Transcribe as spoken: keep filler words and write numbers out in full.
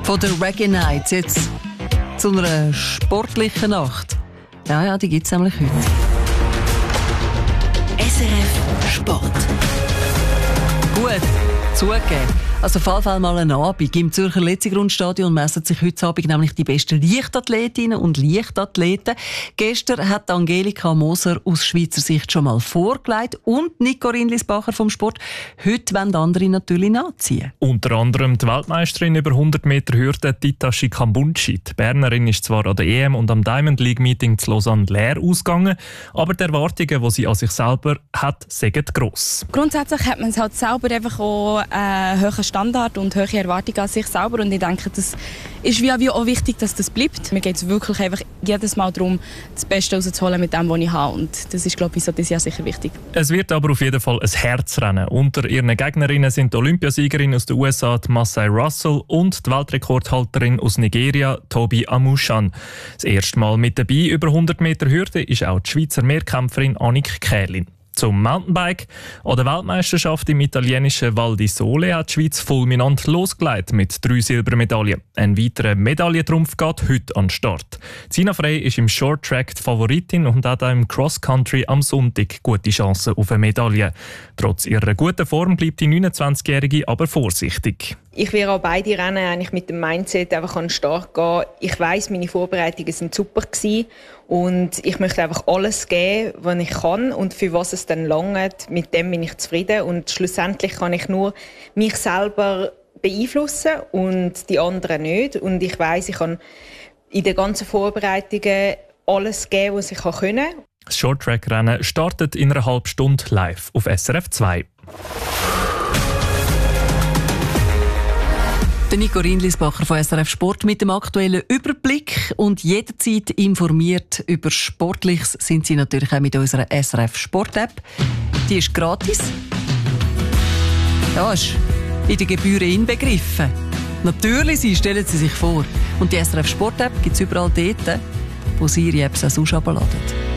Von der Reggae Nights jetzt zu einer sportlichen Nacht. Ja, ja, die gibt es nämlich heute. S R F Sport. Gut, zugegeben. Also auf jeden mal einen Abend. Im Zürcher Letzigrundstadion messen sich heute Abend nämlich die besten Leichtathletinnen und Leichtathleten. Gestern hat Angelika Moser aus Schweizer Sicht schon mal vorgelegt und Nico Rindlisbacher vom Sport. Heute wollen andere natürlich nachziehen. Unter anderem die Weltmeisterin über hundert Meter Hürde Tita Schikambunchi. Die Bernerin ist zwar an der E M und am Diamond League Meeting zu Lausanne leer ausgegangen, aber die Erwartungen, die sie an sich selber hat, sind gross. Grundsätzlich hat man es halt selber einfach auch äh, höher Standard und hohe Erwartungen an sich selber. Und ich denke, das ist wie auch wichtig, dass das bleibt. Mir geht es wirklich einfach jedes Mal darum, das Beste rauszuholen mit dem, was ich habe. Und das ist, glaube ich, so dieses Jahr sicher wichtig. Es wird aber auf jeden Fall ein Herzrennen. Unter ihren Gegnerinnen sind die Olympiasiegerin aus den U S A, Masai Russell, und die Weltrekordhalterin aus Nigeria, Tobi Amushan. Das erste Mal mit dabei über hundert Meter Hürde ist auch die Schweizer Mehrkämpferin Annik Kählin. Zum Mountainbike. An der Weltmeisterschaft im italienischen Val di Sole hat die Schweiz fulminant losgelegt mit drei Silbermedaillen. Ein weiterer Medaillentrumpf geht heute an den Start. Sina Frey ist im Short-Track die Favoritin und hat auch im Cross-Country am Sonntag gute Chancen auf eine Medaille. Trotz ihrer guten Form bleibt die neunundzwanzigjährige aber vorsichtig. Ich werde auch beide Rennen eigentlich mit dem Mindset einfach an den Start gehen. Ich weiss, meine Vorbereitungen sind super gewesen und ich möchte einfach alles geben, was ich kann und für was es dann langt. Mit dem bin ich zufrieden und schlussendlich kann ich nur mich selber beeinflussen und die anderen nicht. Und ich weiss, ich kann in den ganzen Vorbereitungen alles geben, was ich können kann. Das Short-Track-Rennen startet in einer halben Stunde live auf S R F zwei. Der Nico Rindlisbacher von S R F Sport mit dem aktuellen Überblick und jederzeit informiert über Sportliches sind Sie natürlich auch mit unserer S R F Sport App. Die ist gratis. Ja, ist in den Gebühren inbegriffen. Natürlich, Sie stellen Sie sich vor. Und die S R F Sport App gibt es überall dort, wo Sie Ihre Apps auch sonst herunterladen.